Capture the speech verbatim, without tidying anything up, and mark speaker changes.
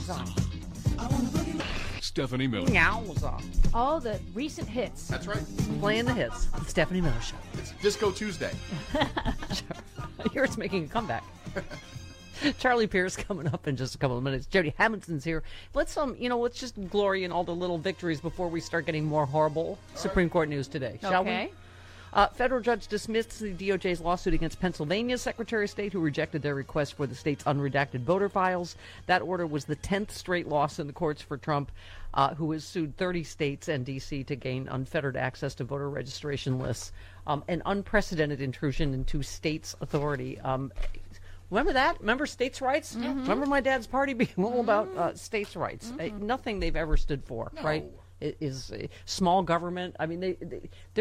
Speaker 1: Stephanie Miller.
Speaker 2: Yowza.
Speaker 3: All the recent hits.
Speaker 4: That's right.
Speaker 2: Playing the hits. The Stephanie Miller Show.
Speaker 4: It's Disco Tuesday.
Speaker 2: Here it's making a comeback. Charlie Pierce coming up in just a couple of minutes. Jody Hamilton's here. Let's um, you know, let's just glory in all the little victories before we start getting more horrible all Supreme right. Court news today, shall
Speaker 3: okay.
Speaker 2: we? Uh, federal judge dismissed the D O J's lawsuit against Pennsylvania's Secretary of State, who rejected their request for the state's unredacted voter files. That order was the tenth straight loss in the courts for Trump, uh, who has sued thirty states and D C to gain unfettered access to voter registration lists. Um, an unprecedented intrusion into states' authority. Um, remember that? Remember states' rights? Mm-hmm. Remember my dad's party being all about uh, states' rights? Mm-hmm. Uh, nothing they've ever stood for,
Speaker 4: no.
Speaker 2: right? It is uh, small government. I mean, they, they